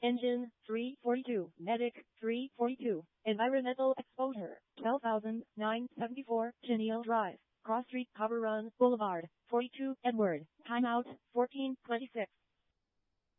Engine 342. Medic 342. Environmental exposure 12,974. Chenille Drive. Cross Street Cover Run Boulevard 42 Edward. Timeout 14:26.